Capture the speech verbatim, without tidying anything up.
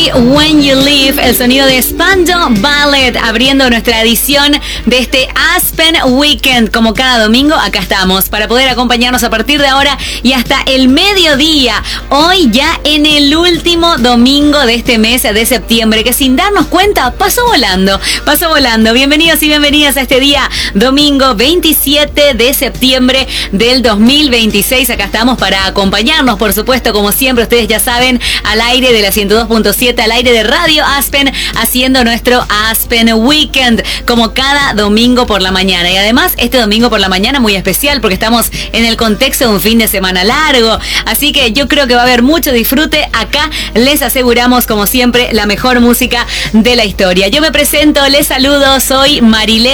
When You Leave, el sonido de Spandau Ballet, abriendo nuestra edición de este Aspen Weekend. Como cada domingo, acá estamos para poder acompañarnos a partir de ahora y hasta el mediodía. Hoy ya en el último domingo de este mes de septiembre, que sin darnos cuenta pasó volando, pasó volando. Bienvenidos y bienvenidas a este día, domingo veintisiete de septiembre del dos mil veintiséis. Acá estamos para acompañarnos, por supuesto, como siempre, ustedes ya saben, al aire de la ciento dos punto siete, al aire de Radio Aspen, haciendo nuestro Aspen Weekend, como cada domingo por la mañana. Y además, este domingo por la mañana muy especial, porque estamos en el contexto de un fin de semana largo. Así que yo creo que va a haber mucho disfrute. Acá les aseguramos, como siempre, la mejor música de la historia. Yo me presento, les saludo, soy Marilé